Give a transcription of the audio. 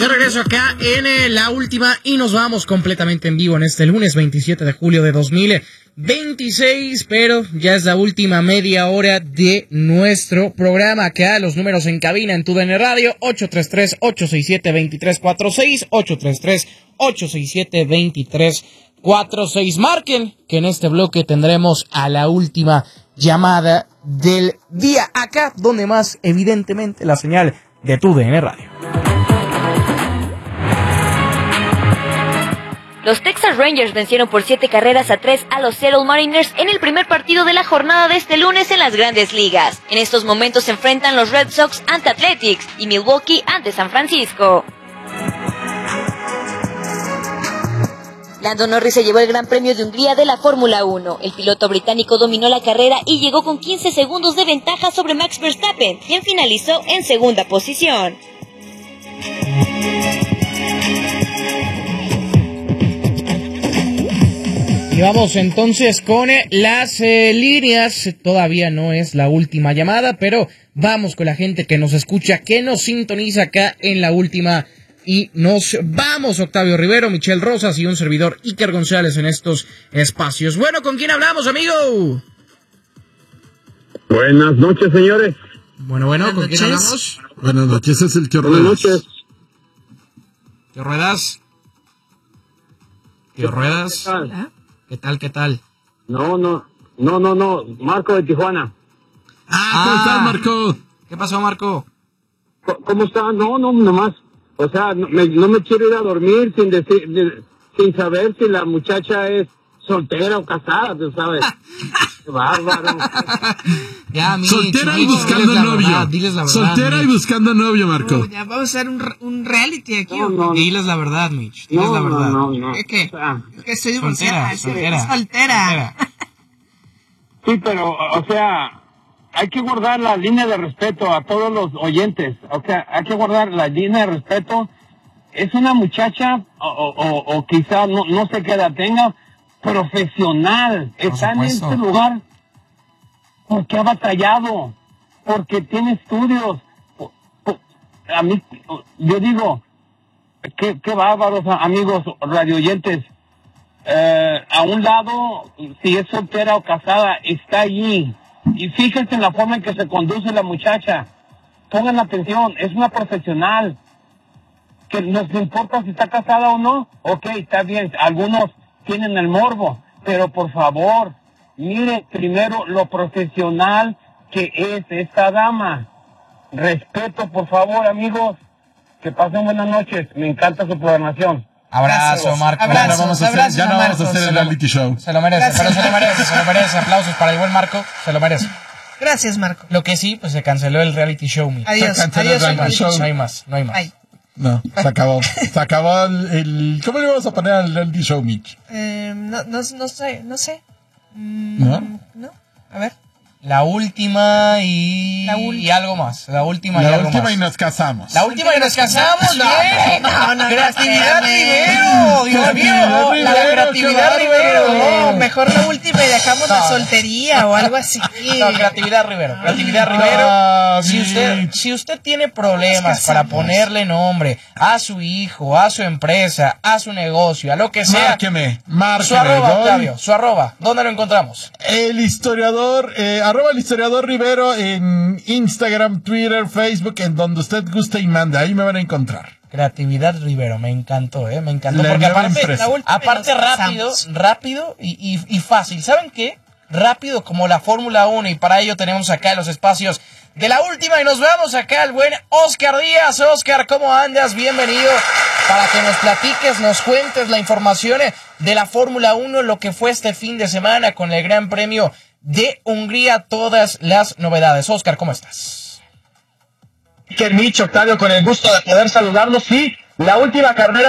De regreso acá en la última y nos vamos completamente en vivo en este lunes 27 de julio de 2026, pero ya es la última media hora de nuestro programa. Acá los números en cabina en TUDN Radio, 833-867-2346, 833-867-2346. Marquen que en este bloque tendremos a la última llamada del día, acá donde más evidentemente la señal de TUDN Radio. Los Texas Rangers vencieron por 7-3 a los Seattle Mariners en el primer partido de la jornada de este lunes en las Grandes Ligas. En estos momentos se enfrentan los Red Sox ante Athletics y Milwaukee ante San Francisco. Lando Norris se llevó el Gran Premio de Hungría de la Fórmula 1. El piloto británico dominó la carrera y llegó con 15 segundos de ventaja sobre Max Verstappen, quien finalizó en segunda posición. Y vamos entonces con las líneas. Todavía no es la última llamada, pero vamos con la gente que nos escucha, que nos sintoniza acá en la última. Y nos vamos, Octavio Rivero, Michelle Rosas y un servidor Iker González en estos espacios. Bueno, ¿con quién hablamos, amigo? Buenas noches, señores. Bueno, ¿con quién hablamos? Buenas noches, es el Tío Ruedas. Buenas noches. Tío Ruedas. Tío Ruedas. ¿Qué tal? No, Marco de Tijuana. ¿Cómo estás, Marco? ¿Qué pasó, Marco? ¿Cómo está? No, nomás. O sea, no me quiero ir a dormir sin saber si la muchacha es soltera o casada, tú sabes. Qué bárbaro. Ya, soltera y buscando novio. Diles la verdad. Soltera y buscando novio, Marco. Ya vamos a hacer un reality aquí. No. Diles la verdad, Mitch. Diles la verdad. No. ¿Es que? O sea, Es que soy divorciada. Soltera. sí, pero, o sea, hay que guardar la línea de respeto a todos los oyentes. O sea, hay que guardar la línea de respeto. Es una muchacha, o quizá no sé qué edad tenga, profesional. Está en este lugar porque ha batallado, porque tiene estudios. A mí, yo digo, qué bárbaros, amigos radioyentes. A un lado, si es soltera o casada, está allí. Y fíjense en la forma en que se conduce la muchacha. Pongan atención, es una profesional. Que nos importa si está casada o no. Ok, está bien, algunos tienen el morbo, pero por favor, mire primero lo profesional que es esta dama. Respeto, por favor, amigos. Que pasen buenas noches. Me encanta su programación. Abrazo, Marco. Ya no vamos a hacer el reality show. Se lo merece, pero se lo merece. Aplausos para el buen Marco, se lo merece. Gracias, Marco. Lo que sí, pues se canceló el reality show. Adiós. Se canceló el reality show. No hay más. Ay. No, se acabó. el ¿cómo le vamos a poner al reality show, Mitch? No sé. ¿No? No, a ver. La última y algo más. La última y nos casamos. La última y nos casamos, bien. No, Creatividad Rivero, Dios mío. La creatividad Rivero. No, mejor la última y dejamos la soltería o algo así. No, creatividad Rivero. Si usted tiene problemas para ponerle nombre a su hijo, a su empresa, a su negocio, a lo que sea, Márqueme. Su arroba, Octavio, su arroba. ¿Dónde lo encontramos? El historiador, arroba el historiador Rivero en Instagram, Twitter, Facebook, en donde usted guste y mande. Ahí me van a encontrar. Creatividad Rivero, me encantó, me encantó. La Porque nueva aparte empresa. rápido y fácil. ¿Saben qué? Rápido como la Fórmula 1, y para ello tenemos acá los espacios de la última y nos vamos acá al buen Oscar Díaz. Oscar, ¿cómo andas? Bienvenido para que nos platiques, nos cuentes la información de la Fórmula 1, lo que fue este fin de semana con el Gran Premio de Hungría, todas las novedades. Oscar, ¿cómo estás? Mitch, Octavio, con el gusto de poder saludarlos. Sí, la última carrera